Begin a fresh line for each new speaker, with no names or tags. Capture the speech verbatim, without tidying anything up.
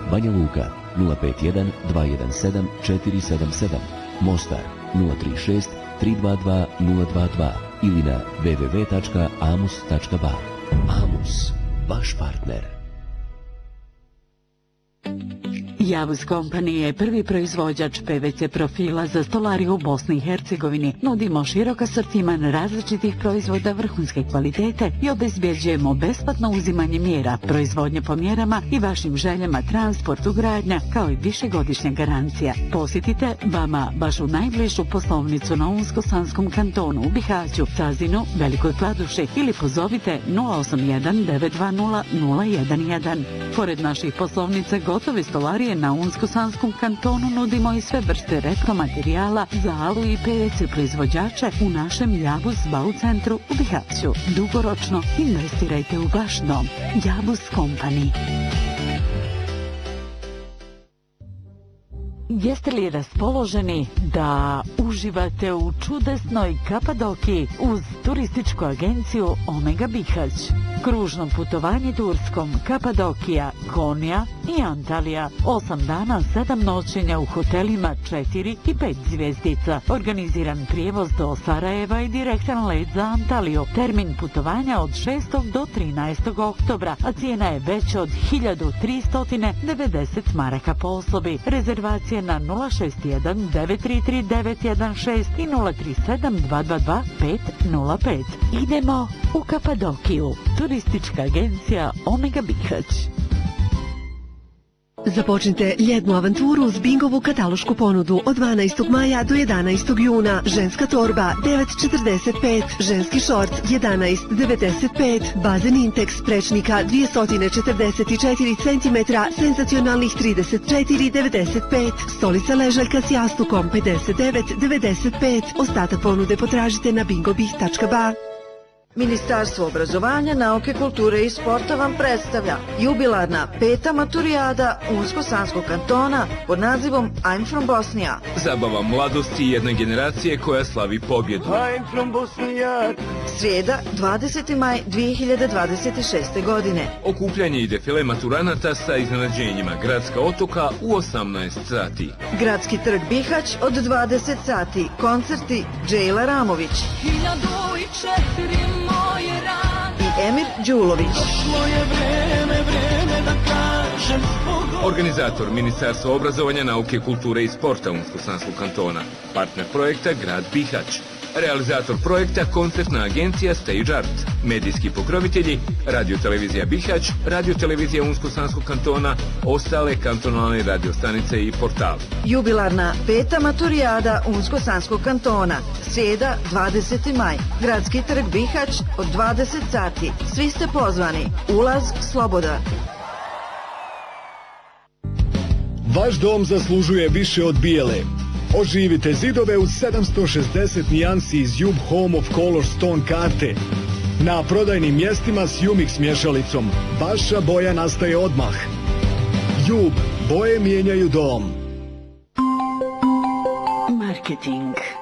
Banja Luka nula pet jedan dva jedan sedam četiri sedam sedam, Mostar nula tri šest tri dva dva nula dva dva ili na w w w tačka amus tačka ba. Amus, vaš partner.
Javuz Company je prvi proizvođač P V C profila za stolariju u Bosni i Hercegovini. Nudimo širok asortiman različitih proizvoda vrhunske kvalitete i obezbjeđujemo besplatno uzimanje mjera, proizvodnje po mjerama i vašim željama, transport, ugradnja, kao i višegodišnja garancija. Posjetite vama vašu najbližu poslovnicu na Unsko-Sanskom kantonu u Bihaću, Cazinu, Velikoj Kladuši ili pozovite nula osam jedan devet dva nula nula jedan jedan. Pored naših poslovnica gotove stolarije na Unsko-Sanskom kantonu nudimo i sve vrste repromaterijala za alu i P V C proizvođače u našem Javuz Bau centru u Bihaću. Dugoročno investirajte u vaš dom. Javuz Company. Jeste li raspoloženi da uživate u čudesnoj Kapadokiji uz turističku agenciju Omega Bihać? Kružno putovanje Turskom, Kapadokija, Konja i Antalija. Osam dana, sedam noćenja u hotelima četiri i pet zvjezdica. Organiziran prijevoz do Sarajeva i direktan let za Antaliju. Termin putovanja od šestog do trinaestog oktobra, a cijena je veća od hiljadu tristo devedeset maraka po osobi. Rezervacije na nula šest jedan devet tri tri devet jedan šest i nula tri sedam dva dva dva pet nula pet. Idemo u Kapadokiju. Turistička agencija Omega Bihać.
Započnite ljetnu avanturu uz Bingovu katalošku ponudu od dvanaestog maja do jedanaestog juna. Ženska torba devet četrdeset pet, ženski šort jedanaest devedeset pet, bazen Intex prečnika dvjesto četrdeset četiri centimetra, senzacionalnih trideset četiri devedeset pet, stolica ležaljka s jastukom pedeset devet devedeset pet. Ostatak ponude potražite na bingobih tačka ba.
Ministarstvo obrazovanja, nauke, kulture i sporta vam predstavlja jubilarna peta maturijada Unsko-Sanskog kantona pod nazivom I'm from Bosnia.
Zabava mladosti jedne generacije koja slavi pobjedu.
I'm from Bosnia.
Srijeda, dvadeseti maj dvije hiljade dvadeset šeste. godine.
Okupljanje i defile maturanata sa iznenađenjima Gradska otoka u osamnaest sati.
Gradski trg Bihać od dvadeset sati. Koncerti Džejla Ramović i Emir Đulović.
Organizator Ministarstvo obrazovanja, nauke, kulture i sporta Unsko-Sanskog kantona. Partner projekta Grad Bihać. Realizator projekta koncertna agencija Stage Art. Medijski pokrovitelji Radio-televizija Bihać, Radio-televizija Unsko-Sanskog kantona, ostale kantonalne radiostanice i portali.
Jubilarna peta maturijada Unsko-Sanskog kantona. Srijeda, dvadeseti maj. Gradski trg Bihać od dvadeset sati. Svi ste pozvani. Ulaz slobodan.
Vaš dom zaslužuje više od bijele. Oživite zidove uz sedamsto šezdeset nijansi iz Jub Home of Color Stone karte. Na prodajnim mjestima s Umix mješalicom. Vaša boja nastaje odmah. Jub, boje mijenjaju dom.
Marketing.